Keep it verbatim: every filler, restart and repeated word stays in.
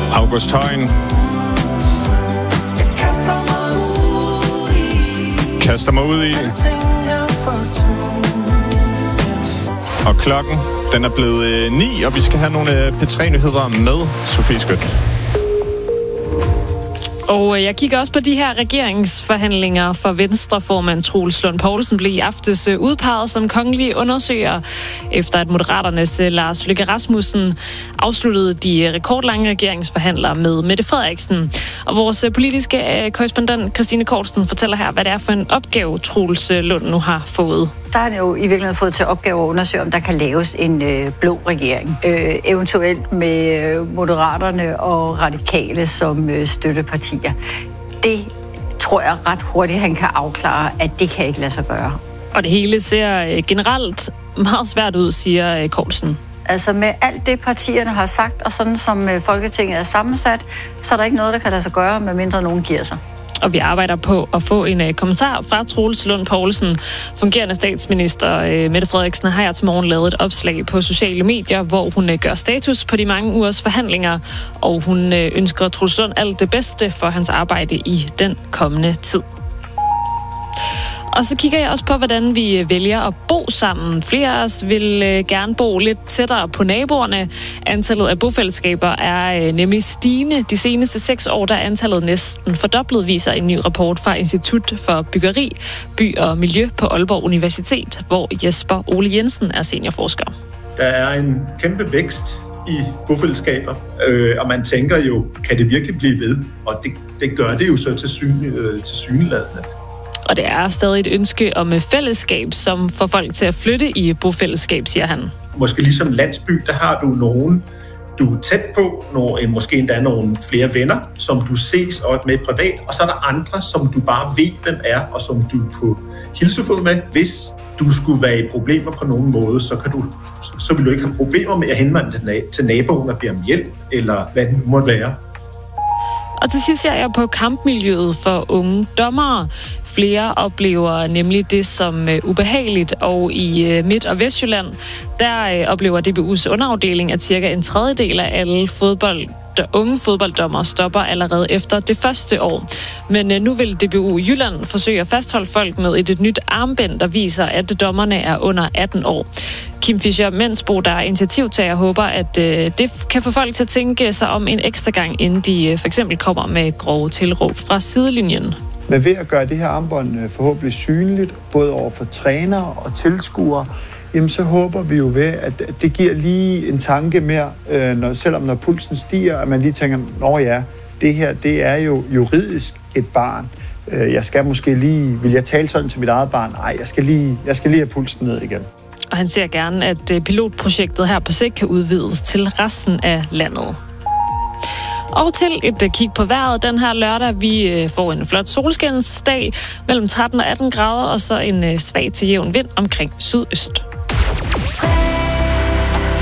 August Højen. Kaster mig ud i. Og klokken, den er blevet øh, ni, og vi skal have nogle øh, P tre nyheder med Sofie Skødt. Og jeg kigger også på de her regeringsforhandlinger for Venstreformand Troels Lund Poulsen blev i aftes udpeget som kongelig undersøger, efter at Moderaternes Lars Løkke Rasmussen afsluttede de rekordlange regeringsforhandlere med Mette Frederiksen. Og vores politiske korrespondent Christine Kortsen fortæller her, hvad det er for en opgave Troels Lund nu har fået. Der har han jo i virkeligheden fået til opgave at undersøge, om der kan laves en øh, blå regering. Øh, eventuelt med øh, Moderaterne og Radikale som øh, støttepartier. Det tror jeg ret hurtigt, han kan afklare, at det kan ikke lade sig gøre. Og det hele ser øh, generelt meget svært ud, siger øh, Kortsen. Altså med alt det, partierne har sagt, og sådan som øh, Folketinget er sammensat, så er der ikke noget, der kan lade sig gøre, medmindre nogen giver sig. Og vi arbejder på at få en uh, kommentar fra Troels Lund Poulsen. Fungerende statsminister uh, Mette Frederiksen har her til morgen lavet et opslag på sociale medier, hvor hun uh, gør status på de mange ugers forhandlinger, og hun uh, ønsker Troels Lund alt det bedste for hans arbejde i den kommende tid. Og så kigger jeg også på, hvordan vi vælger at bo sammen. Flere af os vil øh, gerne bo lidt tættere på naboerne. Antallet af bofællesskaber er øh, nemlig stigende. De seneste seks år der er antallet næsten fordoblet, viser en ny rapport fra Institut for Byggeri, By og Miljø på Aalborg Universitet, hvor Jesper Ole Jensen er seniorforsker. Der er en kæmpe vækst i bofællesskaber, øh, og man tænker jo, kan det virkelig blive ved? Og det, det gør det jo så til, syn, øh, til syneladende. Og det er stadig et ønske om fællesskab, som får folk til at flytte i bofællesskab, siger han. Måske ligesom landsby, der har du nogen, du er tæt på, nogle, måske endda nogle flere venner, som du ses med privat, og så er der andre, som du bare ved, hvem er, og som du er på hilsefod med. Hvis du skulle være i problemer på nogen måde, så, kan du, så vil du ikke have problemer med at henvende til naboen og bede om hjælp, eller hvad det nu måtte være. Og til sidst ser jeg på kampmiljøet for unge dommere. Flere oplever nemlig det som ubehageligt, og i Midt- og Vestjylland, der oplever D B U's underafdeling, at cirka en tredjedel af alle fodbold, unge fodbolddommere stopper allerede efter det første år. Men nu vil D B U Jylland forsøge at fastholde folk med et, et nyt armbind, der viser, at dommerne er under atten år. Kim Fischer Mensbo, der er initiativtager, håber, at øh, det kan få folk til at tænke sig om en ekstra gang, inden de øh, for eksempel kommer med grove tilråb fra sidelinjen. Men ved at gøre det her armbånd forhåbentlig synligt, både over for trænere og tilskuere, jamen så håber vi jo ved, at det giver lige en tanke mere, øh, når, selvom når pulsen stiger, at man lige tænker, nå ja, det her, det er jo juridisk et barn. Jeg skal måske lige, vil jeg tale sådan til mit eget barn? Nej, jeg skal lige, jeg skal lige have pulsen ned igen. Og han ser gerne, at pilotprojektet her på sigt kan udvides til resten af landet. Og til et kig på vejret den her lørdag. Vi får en flot solskinsdag mellem tretten og atten grader, og så en svag til jævn vind omkring sydøst.